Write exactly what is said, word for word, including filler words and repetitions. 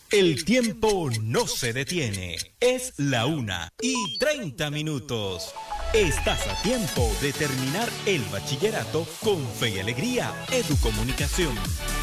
El tiempo no se detiene. Es la una y treinta minutos. Estás a tiempo de terminar el bachillerato con fe y alegría. Educomunicación.